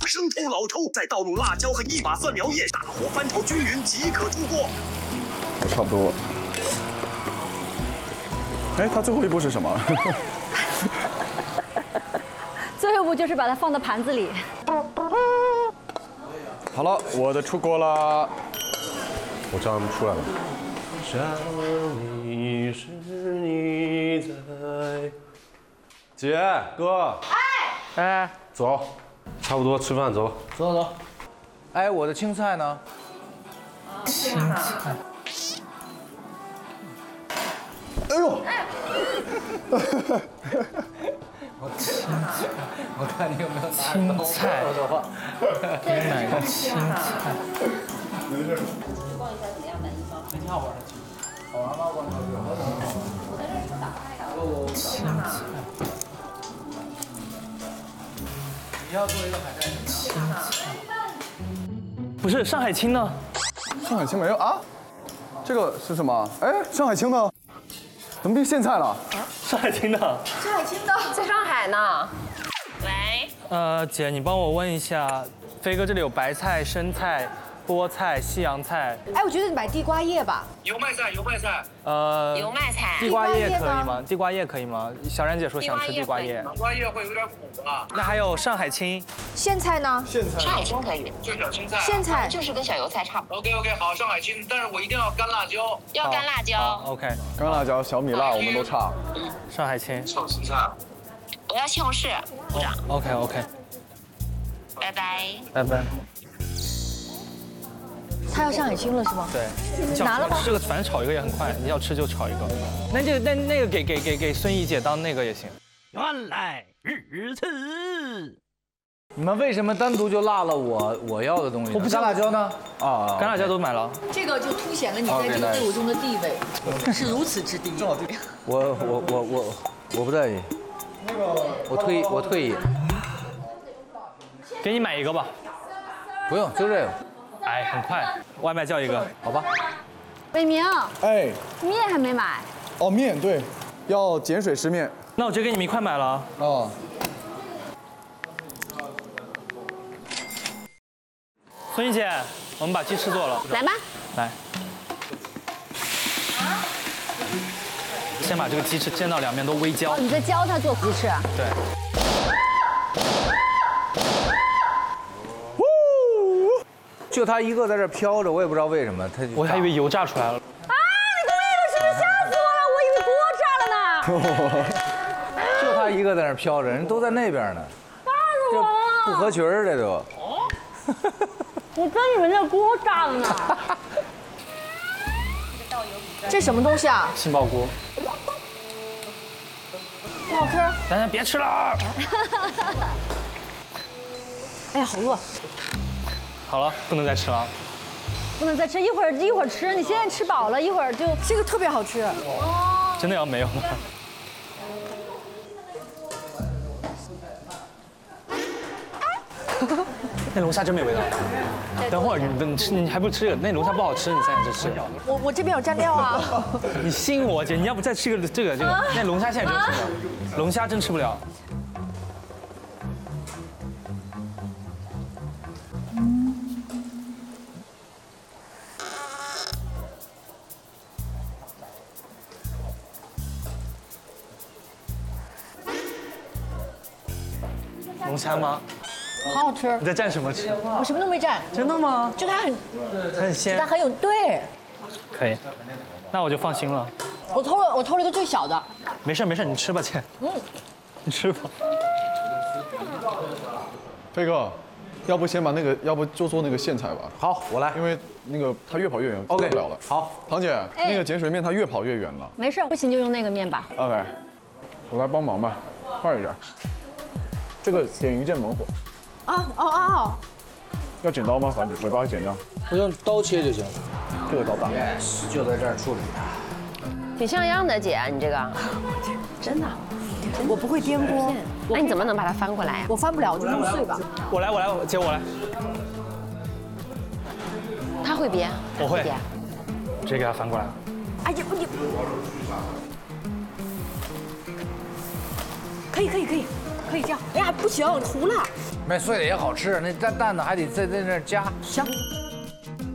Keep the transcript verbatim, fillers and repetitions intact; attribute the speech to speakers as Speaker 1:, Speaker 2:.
Speaker 1: 生抽、老抽，再倒入辣椒和一把蒜苗叶，大火翻炒均匀即可出锅。
Speaker 2: 差不多。哎，它最后一步是什么？
Speaker 3: 最后一步就是把它放到盘子里。
Speaker 2: 好了，我的出锅了。
Speaker 4: 我这样出来了。想你时你在。姐，哥。
Speaker 5: 哎哎，
Speaker 4: 走，差不多吃饭走。
Speaker 5: 走走走。哎，我的青菜呢？
Speaker 3: 青菜。
Speaker 2: 哎呦！
Speaker 5: 我青菜，我看你有没有
Speaker 6: 青菜，给你买个青菜。
Speaker 2: 没事。
Speaker 7: 逛一下怎么样？满意吗？
Speaker 6: 挺好玩的，
Speaker 5: 好玩吗？逛超市。
Speaker 7: 我在这儿打开的。
Speaker 6: 青菜。
Speaker 5: 你要做一个海带什么样？
Speaker 6: 不是上海青呢？
Speaker 2: 上海青没有啊？这个是什么？哎，上海青呢？怎么变苋菜了？
Speaker 6: 上海青的。
Speaker 7: 上海青的在上海呢。喂。
Speaker 6: 呃，姐，你帮我问一下，飞哥这里有白菜、生菜、菠菜、西洋菜。
Speaker 3: 哎，我觉得你买地瓜叶吧。
Speaker 1: 油麦菜，油麦菜。
Speaker 6: 呃，
Speaker 7: 油麦菜。
Speaker 6: 地瓜叶可以吗？地瓜叶可以吗？小冉姐说想吃地瓜叶。
Speaker 1: 地瓜叶会有点苦啊。
Speaker 6: 那还有上海青。
Speaker 3: 苋菜呢？
Speaker 2: 苋菜。
Speaker 7: 上海青可以，
Speaker 1: 就小青菜。
Speaker 3: 苋菜
Speaker 7: 就是跟小油菜差不多。
Speaker 1: OK OK， 好，上海青，但是我一定要干辣椒。
Speaker 7: 要干辣椒。
Speaker 6: OK。
Speaker 2: 干辣椒、小米辣我们都差。
Speaker 6: 上海青。
Speaker 1: 小青菜。
Speaker 7: 我要西红柿，部长。
Speaker 6: OK OK。
Speaker 7: 拜拜。
Speaker 6: 拜拜。
Speaker 3: 他要上海青了是吗？
Speaker 6: 对。
Speaker 3: 拿了吗？
Speaker 6: 这个反正炒一个也很快，你要吃就炒一个。那这个那那个给给给给孙怡姐当那个也行。
Speaker 1: 原来如此。
Speaker 5: 你们为什么单独就落了我我要的东西？我不干辣椒呢？啊，
Speaker 6: 干辣椒都买了。
Speaker 8: 这个就凸显了你在这个队伍中的地位是如此之低。
Speaker 5: 我我我我我不在意。我退我退役。
Speaker 6: 给你买一个吧。
Speaker 5: 不用，就这个。
Speaker 6: 哎，很快，外卖叫一个，
Speaker 5: 好吧。
Speaker 3: 伟明，
Speaker 2: 哎，
Speaker 3: 面还没买。
Speaker 2: 哦，面对，要碱水湿面。
Speaker 6: 那我就给你们一块买了啊。
Speaker 2: 哦。
Speaker 6: 孙怡姐，我们把鸡翅做了。
Speaker 3: 来吧。
Speaker 6: 来。先把这个鸡翅煎到两面都微焦。
Speaker 3: 哦，你在教他做鸡翅。
Speaker 6: 对。
Speaker 5: 就他一个在这飘着，我也不知道为什么，他
Speaker 6: 我还以为油炸出来了。
Speaker 3: 啊！你跟那个吃，吓死我了！我以为锅炸了呢。
Speaker 5: 就他一个在那飘着，人都在那边呢。
Speaker 3: 吓死我了！
Speaker 5: 不合群儿，这都。
Speaker 3: 我真以为那锅炸了呢。这什么东西啊？
Speaker 6: 杏鲍菇。
Speaker 3: 不好吃。
Speaker 6: 咱咱别吃了。
Speaker 3: 哎呀，好饿。
Speaker 6: 好了，不能再吃了。
Speaker 3: 不能再吃，一会儿一会儿吃。你现在吃饱了，一会儿就这个特别好吃。
Speaker 6: 真的要没有吗？那龙虾真没味道。等会儿你等吃，你还不吃这个？那龙虾不好吃，你现在就吃。
Speaker 3: 我我这边有蘸料啊。
Speaker 6: 你信我姐，你要不再吃个这个这个，那龙虾现在真吃不了，龙虾真吃不了。龙虾吗？
Speaker 3: 好好吃。
Speaker 6: 你在蘸什么吃？
Speaker 3: 我什么都没蘸。
Speaker 6: 真的吗？
Speaker 3: 就它很
Speaker 6: 很鲜。
Speaker 3: 它很有对。
Speaker 6: 可以，那我就放心了。
Speaker 3: 我偷了，我偷了一个最小的。
Speaker 6: 没事没事，你吃吧，姐。嗯，你吃吧。
Speaker 2: 飞哥，要不先把那个，要不就做那个苋菜吧。
Speaker 5: 好，我来。
Speaker 2: 因为那个他越跑越远，做
Speaker 5: OK
Speaker 2: 不了了。
Speaker 5: 好，
Speaker 2: 唐姐，那个碱水面它越跑越远了。
Speaker 3: 没事，不行就用那个面吧。
Speaker 2: OK， 我来帮忙吧，快一点。这个点一阵猛火。
Speaker 3: 哦哦哦。
Speaker 2: 要剪刀吗？把尾巴给剪掉。
Speaker 5: 我用刀切就行。
Speaker 2: 这个刀大。
Speaker 5: Yes， 就在这儿处理。
Speaker 7: 挺像样的，姐，你这个。
Speaker 3: 真的。我不会颠锅。
Speaker 7: 那你怎么能把它翻过来呀？
Speaker 3: 我翻不了，我就弄碎吧。
Speaker 6: 我来，我来，姐我来。
Speaker 7: 他会编。
Speaker 6: 我会。
Speaker 7: 编。
Speaker 6: 直接给它翻过来。
Speaker 3: 哎呀，你。可以可以可以。
Speaker 8: 可以这样。哎呀，不行，糊了。
Speaker 5: 麦碎的也好吃，那蛋蛋呢还得在在那儿加。
Speaker 8: 行。